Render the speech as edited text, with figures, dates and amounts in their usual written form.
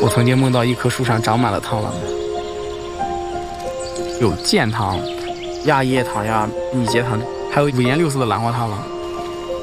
我曾经梦到一棵树上长满了螳螂，有剑螳、亚叶螳呀、拟节螳，还有五颜六色的兰花螳螂。